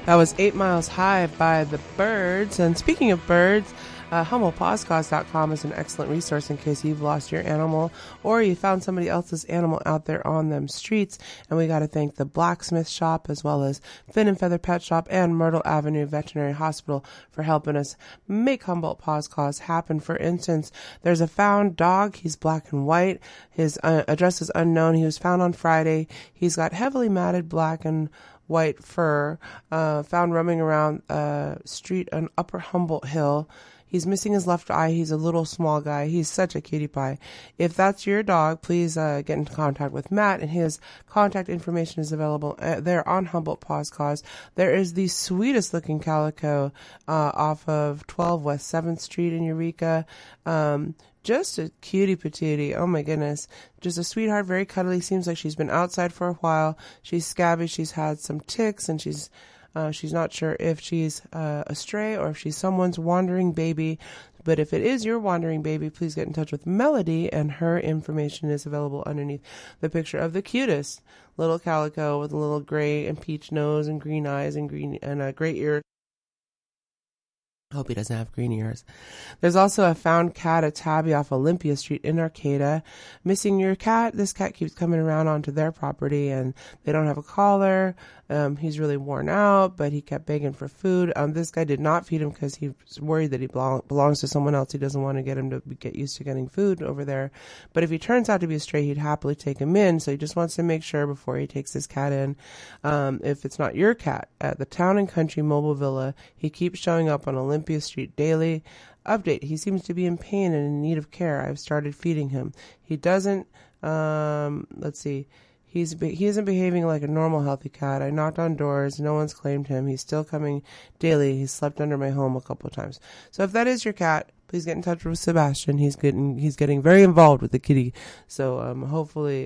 That was 8 Miles High by the Byrds. And speaking of birds, HumboldtPodcast.com is an excellent resource in case you've lost your animal or you found somebody else's animal out there on them streets. And we got to thank the Blacksmith Shop as well as Fin and Feather Pet Shop and Myrtle Avenue Veterinary Hospital for helping us make Humboldt Podcast happen. For instance, there's a found dog. He's black and white. His address is unknown. He was found on Friday. He's got heavily matted black and white fur, found roaming around street on Upper Humboldt Hill. He's missing his left eye. He's a little small guy. He's such a cutie pie. If that's your dog, please get in contact with Matt, and his contact information is available there on Humboldt Podcast. There is the sweetest looking calico off of 12 West 7th Street in Eureka. Just a cutie patootie. Oh my goodness. Just a sweetheart, very cuddly. Seems like she's been outside for a while. She's scabby. She's had some ticks, and she's not sure if she's a stray or if she's someone's wandering baby. But if it is your wandering baby, please get in touch with Melody, and her information is available underneath the picture of the cutest little calico with a little gray and peach nose and green eyes and gray ears. I hope he doesn't have green ears. There's also a found cat at Tabby off Olympia Street in Arcata. Missing your cat. This cat keeps coming around onto their property and they don't have a collar. He's really worn out, but he kept begging for food. This guy did not feed him because he's worried that he belongs to someone else. He doesn't want to get him to get used to getting food over there. But if he turns out to be a stray, he'd happily take him in. So he just wants to make sure before he takes his cat in. If it's not your cat, at the Town and Country Mobile Villa, he keeps showing up on Olympia Street daily. Update, he seems to be in pain and in need of care. I've started feeding him. He doesn't, let's see. He isn't behaving like a normal, healthy cat. I knocked on doors. No one's claimed him. He's still coming daily. He's slept under my home a couple of times. So if that is your cat, please get in touch with Sebastian. He's getting very involved with the kitty. So hopefully,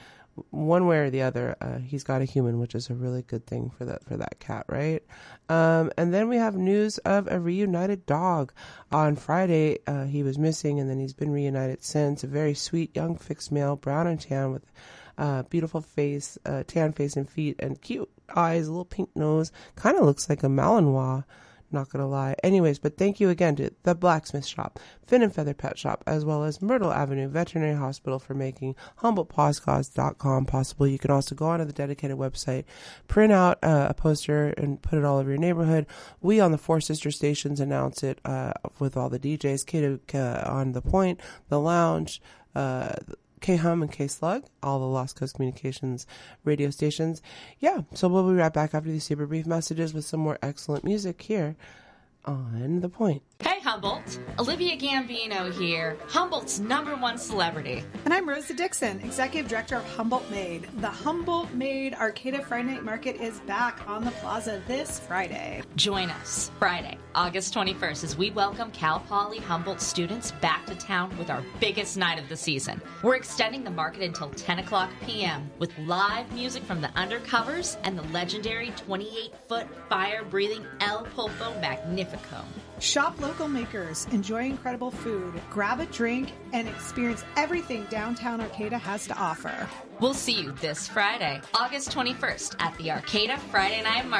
one way or the other, he's got a human, which is a really good thing for that cat, right? And then we have news of a reunited dog. On Friday, he was missing, and then he's been reunited since. A very sweet young fixed male, brown and tan, with beautiful face, tan face and feet, and cute eyes, a little pink nose. Kind of looks like a Malinois, not gonna lie. Anyways, but thank you again to the Blacksmith Shop, Fin and Feather Pet Shop, as well as Myrtle Avenue Veterinary Hospital for making HumboldtPodcast.com possible. You can also go onto the dedicated website, print out a poster, and put it all over your neighborhood. We on the Four Sister Stations announce it with all the DJs, on the Point, the Lounge, K-Hum and K-Slug, all the Lost Coast Communications radio stations. Yeah, so we'll be right back after these super brief messages with some more excellent music here on The Point. Hey, Humboldt. Olivia Gambino here, Humboldt's #1 celebrity. And I'm Rosa Dixon, Executive Director of Humboldt Made. The Humboldt Made Arcata Friday Night Market is back on the plaza this Friday. Join us Friday, August 21st, as we welcome Cal Poly Humboldt students back to town with our biggest night of the season. We're extending the market until 10 o'clock p.m. with live music from the Undercovers and the legendary 28-foot fire-breathing El Polpo Magnifico. Shop local makers, enjoy incredible food, grab a drink, and experience everything downtown Arcata has to offer. We'll see you this Friday, August 21st at the Arcata Friday Night Market.